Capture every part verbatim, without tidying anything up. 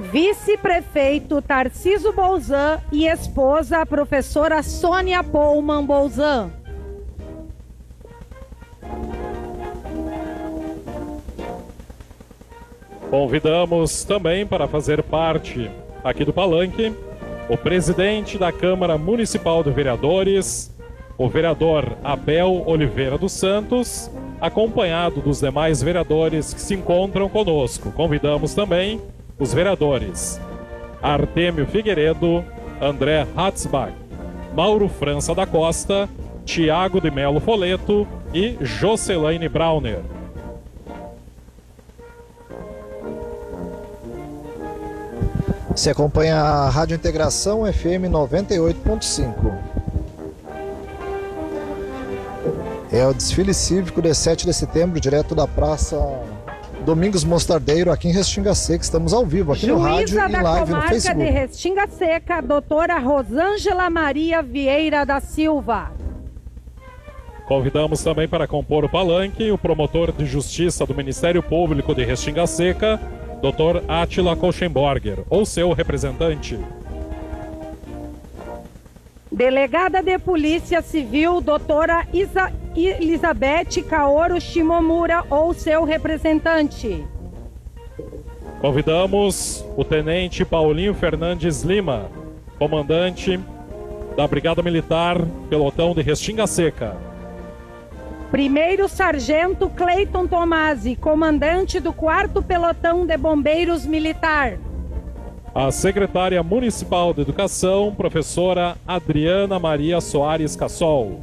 Vice-prefeito Tarciso Bolzan e esposa, a professora Sônia Pullman Bolzan. Convidamos também para fazer parte aqui do palanque o presidente da Câmara Municipal de Vereadores, o vereador Abel Oliveira dos Santos, acompanhado dos demais vereadores que se encontram conosco. Convidamos também os vereadores Artêmio Figueiredo, André Hatzbach, Mauro França da Costa, Tiago de Melo Foleto e Jocelaine Brauner. Se acompanha a Rádio Integração F M noventa e oito ponto cinco. É o desfile cívico de sete de setembro, direto da Praça Domingos Mostardeiro, aqui em Restinga Seca. Estamos ao vivo aqui Juíza no rádio e live no Facebook. Juíza da Comarca de Restinga Seca, doutora Rosângela Maria Vieira da Silva. Convidamos também para compor o palanque o promotor de justiça do Ministério Público de Restinga Seca, doutor Átila Koschenborger, ou seu representante. Delegada de Polícia Civil, doutora Isa Elizabeth Kaoru Shimomura, ou seu representante. Convidamos o tenente Paulinho Fernandes Lima, comandante da Brigada Militar, pelotão de Restinga Seca. Primeiro Sargento Cleiton Tomasi, comandante do quarto Pelotão de Bombeiros Militar. A secretária municipal de Educação, professora Adriana Maria Soares Cassol.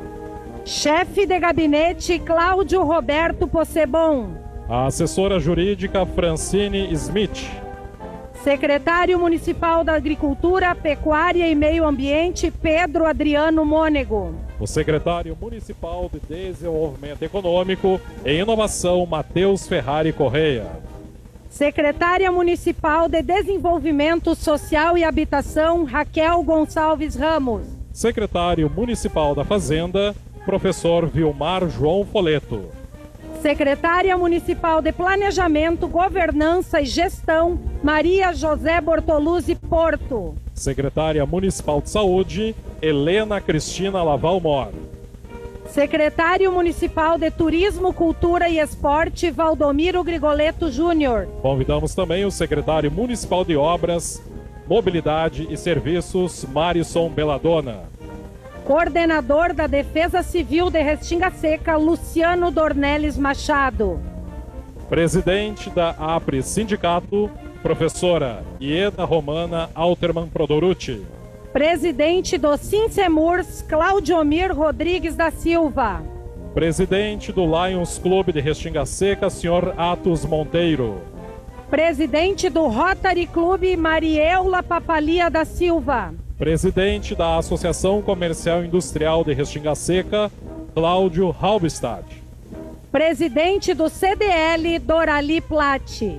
Chefe de gabinete Cláudio Roberto Possebon. A assessora jurídica Francine Smith. Secretário Municipal da Agricultura, Pecuária e Meio Ambiente, Pedro Adriano Mônego. O secretário municipal de Desenvolvimento Econômico e Inovação, Matheus Ferrari Correia. Secretária Municipal de Desenvolvimento Social e Habitação, Raquel Gonçalves Ramos. Secretário Municipal da Fazenda, professor Vilmar João Foleto. Secretária Municipal de Planejamento, Governança e Gestão, Maria José Bortoluzzi Porto. Secretária Municipal de Saúde, Helena Cristina Laval Mor. Secretário Municipal de Turismo, Cultura e Esporte, Valdomiro Grigoleto Júnior. Convidamos também o secretário Municipal de Obras, Mobilidade e Serviços, Marisson Belladonna. Coordenador da Defesa Civil de Restinga Seca, Luciano Dornelles Machado. Presidente da APRE Sindicato, professora Ieda Romana Alterman Prodorucci. Presidente do Sinsemurs, Claudiomir Rodrigues da Silva. Presidente do Lions Clube de Restinga Seca, senhor Atos Monteiro. Presidente do Rotary Clube, Marieula Papalia da Silva. Presidente da Associação Comercial e Industrial de Restinga Seca, Cláudio Halbstadt. Presidente do C D L, Dorali Platti.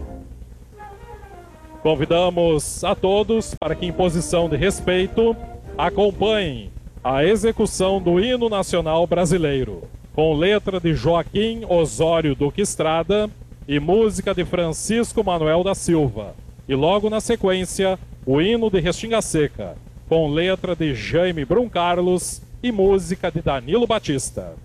Convidamos a todos para que, em posição de respeito, acompanhem a execução do Hino Nacional Brasileiro, com letra de Joaquim Osório Duque Estrada e música de Francisco Manuel da Silva. E logo na sequência, o Hino de Restinga Seca, com letra de Jaime Brum Carlos e música de Danilo Batista.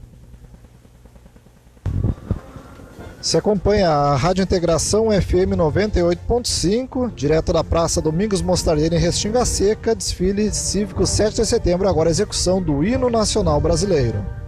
Se acompanha a Rádio Integração F M noventa e oito ponto cinco, direto da Praça Domingos Mostardeiro em Restinga Seca, desfile cívico sete de setembro, agora execução do Hino Nacional Brasileiro.